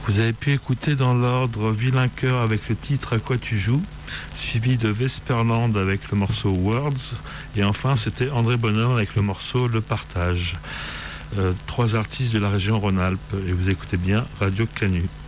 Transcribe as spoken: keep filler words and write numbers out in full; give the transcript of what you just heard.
Vous avez pu écouter dans l'ordre Vilain Cœur avec le titre À quoi tu joues, suivi de Vesperland avec le morceau Words, et enfin c'était André Bonhomme avec le morceau Le Partage. Euh, trois artistes de la région Rhône-Alpes, et vous écoutez bien Radio Canu.